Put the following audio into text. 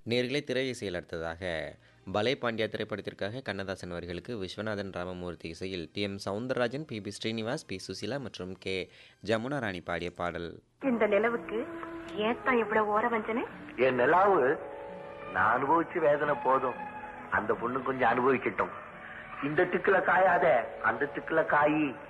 நேர்களே திரை இசையில் அடுத்ததாக பலே பாண்டியா திரைப்படத்திற்காக கண்ணதாசன் அவர்களுக்கு விஸ்வநாதன் ராமமூர்த்தி இசையில் TM. Soundararajan, BB. Srinivas, B. Susheela மற்றும் கே. ஜமுனா ராணி பாடிய பாடல். இந்த நிலவுக்கு ஏத்தான் இவ்வளவு ஓர வஞ்சனை? என் நிலாவு நான் அனுபவிச்சு வேதனை போதும், அந்த பொண்ணு கொஞ்சம் அனுபவிக்கட்டும். இந்த திக்குல காயாத அந்த திக்குல காயி